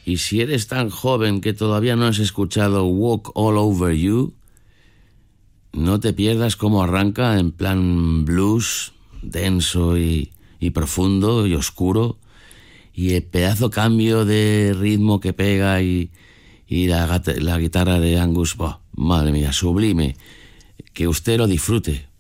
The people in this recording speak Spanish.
Y si eres tan joven que todavía no has escuchado Walk All Over You, no te pierdas cómo arranca en plan blues, denso y profundo y oscuro, y el pedazo cambio de ritmo que pega y la guitarra de Angus, madre mía, sublime. Que usted lo disfrute.